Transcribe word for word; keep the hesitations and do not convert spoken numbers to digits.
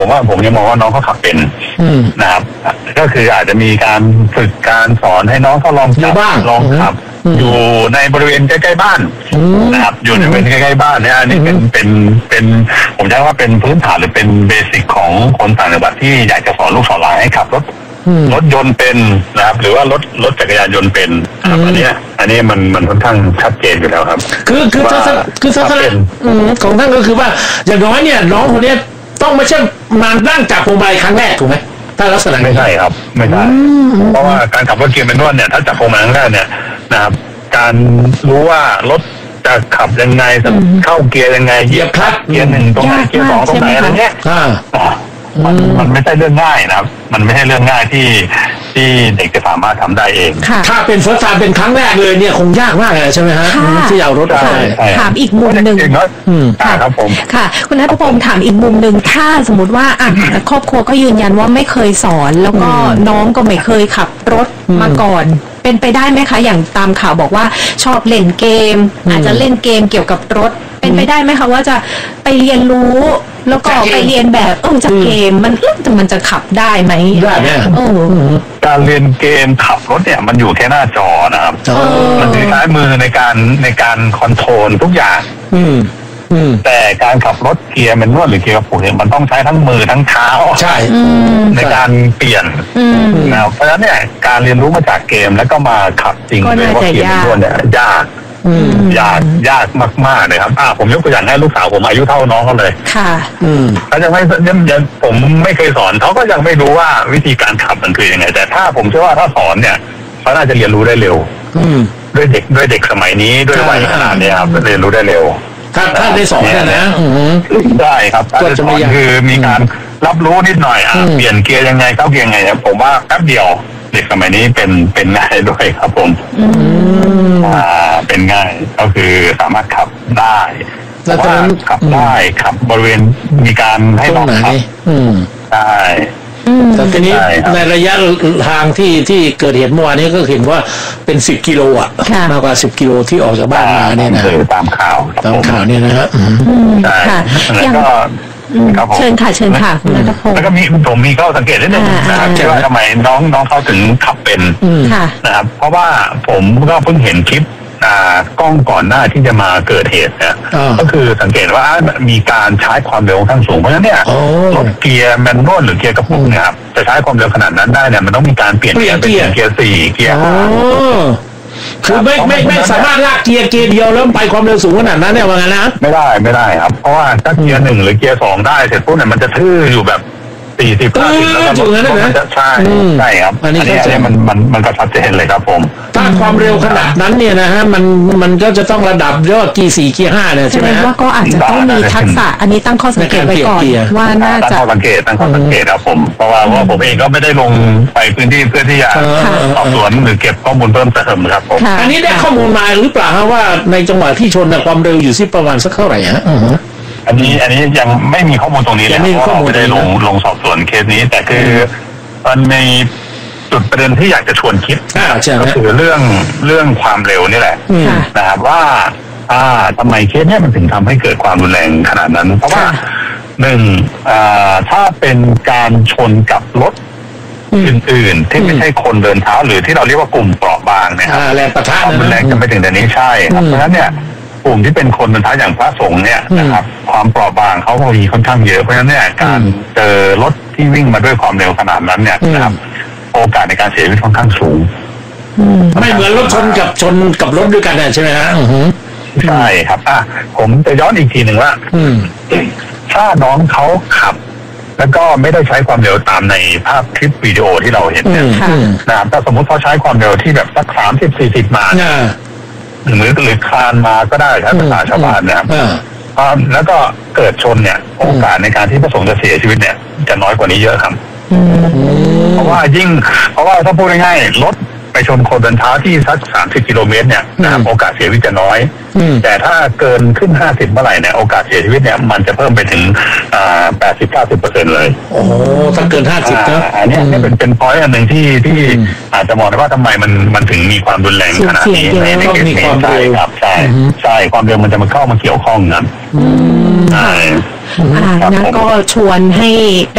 ผมว่าผมยังมองว่าน้องเขาขับเป็นนะครับก็คืออาจจะมีการฝึกการสอนให้น้องเขาลองจับลองขับอยู่ในบริเวณใกล้ๆบ้านนะครับอยู่ในบริเวณใกล้ๆบ้านเนี่ยอันนี้เป็นเป็นเป็นผมใช้ว่าเป็นพื้นฐานหรือเป็นเบสิกของคนต่างจังหวัดที่อยากจะสอนลูกสอนหลานให้ขับรถรถยนต์เป็นนะครับหรือว่ารถรถจักรยานยนต์เป็นอันนี้อันนี้มันมันค่อนข้างชัดเจนอยู่แล้วครับคือคือทัศนะคือทัศนะของท่านก็คือว่าอย่างน้อยเนี่ยน้องคนนี้ต้องไม่ใช่มานั่งจับพวงมาลัยครั้งแรกถูกไหมถ้าลักษณะไม่ใช่ครับไม่ใช่เพราะว่าการขับรถเกียร์เป็นนวดเนี่ยถ้าจับพวงมาลัยครั้งแรกเนี่ยนะครับการรู้ว่ารถจะขับยังไงเข้าเกียร์ยังไงเหยียบคลัตช์เกียร์หนึ่งตรงไหนเกียร์สองตรงไหนอะไรเงี้ยมันมันไม่ใช่เรื่องง่ายนะครับมันไม่ใช่เรื่องง่ายที่ที่เด็กจะสามารถทำได้เองถ้าเป็นเฟิร์สไทม์เป็นครั้งแรกเลยเนี่ยคงยากมากเลยใช่ไหมฮะที่เอารถได้ถามอีกมุมหนึ่งค่ะครับผมค่ะคุณนัทพงศ์ถามอีกมุมหนึ่งถ้าสมมติว่าอ่ะครอบครัวก็ยืนยันว่าไม่เคยสอนแล้วก็น้องก็ไม่เคยขับรถมาก่อนเป็นไปได้ไหมคะอย่างตามข่าวบอกว่าชอบเล่นเกมอาจจะเล่นเกมเกี่ยวกับรถเป็นไปได้ไหมคะว่าจะไปเรียนรู้แล้วก็ไปเรียนแบบเออจากเกมมันมันจะขับได้ไหมได้เนี่ยการเรียนเกมขับรถเนี่ยมันอยู่แค่หน้าจอนะครับมันใช้มือในการในการคอนโทรลทุกอย่างแต่การขับรถเกียร์แมนนวลหรือเกียร์กระปุกเนี่ยมันต้องใช้ทั้งมือทั้งเท้าใช่ในการเปลี่ยนนะเพราะฉะนั้นเนี่ยการเรียนรู้มาจากเกมแล้วก็มาขับจริงเลยว่าเกียร์แมนนวลเนี่ยยากยากยากมากๆเลยครับอ่าผมยกตัวอย่างให้ลูกสาวผมอายุเท่าน้องเขาเลยค่ะเขาจะไม่ยังผมไม่เคยสอนเขาก็ยังไม่รู้ว่าวิธีการขับมันคือยังไงแต่ถ้าผมเชื่อว่าถ้าสอนเนี่ยเขาน่าจะเรียนรู้ได้เร็วด้วยเด็กด้วยเด็กสมัยนี้ด้วยวัยขนาดนี้ครับเรียนรู้ได้เร็วถ้าถ้าได้สอนเนี่ยนะได้ครับก็จะมีคือมีการรับรู้นิดหน่อยอ่ะเปลี่ยนเกียร์ยังไงเข้าเกียร์ยังไงผมว่าแป๊บเดียวเด็กสมัยนี้เป็นเป็นง่ายด้วยครับผมอ่าเป็นง่ายก็คือสามารถขับได้แล้วก็ขับได้ขับบริเวณมีการให้ลองขับได้แต่ทีนี้ในระยะทางที่ที่เกิดเหตุเมื่อวานนี้ก็เห็นว่าเป็นสิบกิโลอ่ะมากกว่าสิบกิโลที่ออกจากบ้านมาเนี่ยนะตามข่าวตามข่าวเนี่ยนะฮะใช่แล้วก็เชิญค่ะเชิญค่ะคุณนัทพงศ์แล้วก็มีผมมีข้อสังเกตนิดนึงนะครับว่าทำไมน้องน้องเขาถึงขับเป็นนะครับเพราะว่าผมก็เพิ่งเห็นคลิปกล้องก่อนหน้าที่จะมาเกิดเหตุเนี่ยก็คือสังเกตว่ามีการใช้ความเร็วขั้นสูงเพราะฉะนั้นเนี่ยรถเกียร์แมนนวลหรือเกียร์กระปุกเนี่ยครับจะใช้ความเร็วขนาดนั้นได้เนี่ยมันต้องมีการเปลี่ยนเกียร์เป็นเกียร์สี่เกียร์ห้าคือไม่ไม่ไม่สามารถลากเกียร์เกียร์เดียวแล้วไปความเร็วสูงขนาดนั้นเนี่ยว่าไงนะไม่ได้ไม่ได้ครับเพราะว่าถ้าเกียร์หนึ่งหรือเกียร์สองได้เสร็จปุ๊บเนี่ยมันจะทื่ออยู่แบบสี่สิบห้าสิบแล้วก็มันจะใช่ใช่ครับอันนี้อันนี้มันมันมันก็ชัดเจนเลยครับผมถ้าความเร็วขนาดนั้นเนี่ยนะฮะมันมันก็จะต้องระดับยอดเกียร์สี่เกียร์ห้าเนี่ยใช่ไหมว่าก็อาจจะต้องมีทักษะอันนี้ตั้งข้อสังเกตไว้ก่อนว่าน่าจะตั้งข้อสังเกตตั้งข้อสังเกตครับผมเพราะว่าว่าผมเองก็ไม่ได้ลงไปพื้นที่เพื่อที่จะสอบสวนหรือเก็บข้อมูลเพิ่มเติมครับผมอันนี้ได้ข้อมูลมาหรือเปล่าว่าในจังหวะที่ชนความเร็วอยู่ที่ประมาณสักเท่าไหร่ฮะอันนี้อันนี้ยังไม่มีข้อมูลตรงนี้เลยเพราะไม่ได้ลงลงสอบสวนเคสนี้แต่คือมันมีจุดประเด็นที่อยากจะชวนคิดก็คือเรื่องเรื่องความเร็วนี่แหละนะครับว่าอ่าทำไมเคสนี้มันถึงทำให้เกิดความรุนแรงขนาดนั้นเพราะว่าหนึ่งอ่าถ้าเป็นการชนกับรถอื่นๆที่ไม่ใช่คนเดินเท้าหรือที่เราเรียกว่ากลุ่มเปราะบางเนี่ยแรงประทะความรุนแรงจะไม่ถึงแต่นี้ใช่ครับเพราะฉะนั้นเนี่ยกลุ่มที่เป็นคนเดินเท้าอย่างพระสงฆ์เนี่ยนะครับความเปราะบางเขามีค่อนข้างเยอะเพราะฉะนั้นเนี่ยการเจอรถที่วิ่งมาด้วยความเร็วขนาดนั้นเนี่ยนะครับโอกาสในการเสียชีวิตค่อนข้างสูงไม่เหมือนรถชนกับชนกับรถด้วยกันใช่ไหมฮะใช่ครับอ่ะผมจะย้อนอีกทีหนึ่งว่าถ้าน้องเขาขับแล้วก็ไม่ได้ใช้ความเร็วตามในภาพคลิปวิดีโอที่เราเห็นเนี่ยนะครับถ้าสมมติเขาใช้ความเร็วที่แบบสักสามสิบสี่สิบมาหรือหรือคลานมาก็ได้ใช้ภาษาชาวบ้านนะครับแล้วก็เกิดชนเนี่ยโอกาสในการที่พระสงฆ์จะเสียชีวิตเนี่ยจะน้อยกว่านี้เยอะครับเพราะว่ายิ่งเพราะว่าถ้าพูดง่ายๆรถไปชนคนเดินเท้าที่สักสามสิบกิโลเมตรเนี่ยนะครับโอกาสเสียชีวิตจะน้อยแต่ถ้าเกินขึ้นห้าสิบเมื่อไหร่เนี่ยโอกาสเสียชีวิตเนี่ยมันจะเพิ่มไปถึงอ่าแปดสิบเก้าสิบเปอร์เซ็นต์เลยโอ้ถ้าเกินห้าสิบนะอันนี้เป็นเป็นพอยต์อันหนึ่งที่ที่อาจจะมองได้ว่าทำไมมันมันถึงมีความรุนแรงขนาดนี้ในในเกมนี้ใช่ครับใช่ใช่ความเร็วมันจะมาเข้ามาเกี่ยวข้องกันใช่นะก็ชวนให้